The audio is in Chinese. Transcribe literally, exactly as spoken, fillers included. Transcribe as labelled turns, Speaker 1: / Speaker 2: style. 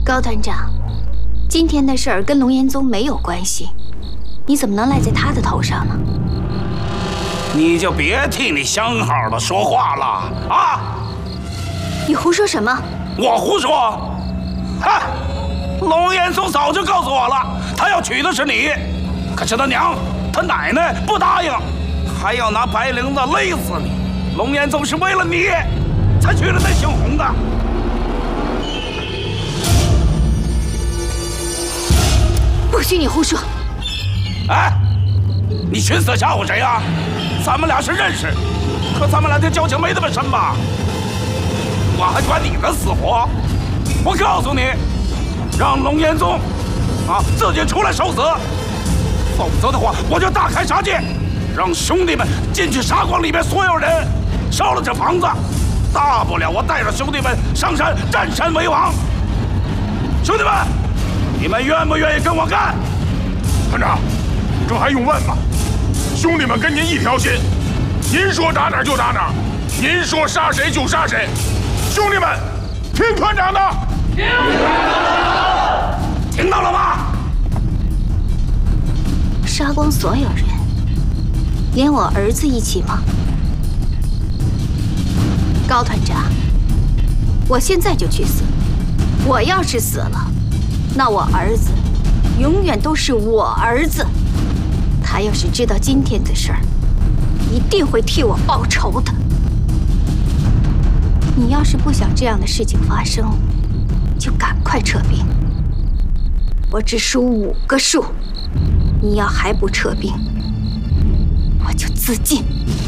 Speaker 1: 高团长，今天的事儿跟龙岩宗没有关系，你怎么能赖在他的头上呢？
Speaker 2: 你就别替你相好的说话了啊！
Speaker 1: 你胡说什么？
Speaker 2: 我胡说？嗨，龙岩宗早就告诉我了，他要娶的是你，可是他娘、他奶奶不答应，还要拿白绫子勒死你。龙岩宗是为了你才娶了那姓洪的。
Speaker 1: 不许你胡说！
Speaker 2: 哎，你寻死吓唬谁呀？咱们俩是认识，可咱们俩的交情没那么深吧？我还管你的死活？我告诉你，让龙岩宗啊自己出来受死，否则的话，我就大开杀戒，让兄弟们进去沙光里面所有人烧了这房子，大不了我带着兄弟们上山占山为王。兄弟们！ 你们愿不愿意跟我干？
Speaker 3: 团长，这还用问吗？兄弟们跟您一条心，您说打哪儿就打哪儿，您说杀谁就杀谁。兄弟们，听团长的！听团长的！
Speaker 2: 听到了吗？
Speaker 1: 杀光所有人，连我儿子一起吗？高团长，我现在就去死。我要是死了。 那我儿子永远都是我儿子，他要是知道今天的事儿，一定会替我报仇的。你要是不想这样的事情发生，就赶快撤兵。我只数五个数，你要还不撤兵，我就自尽。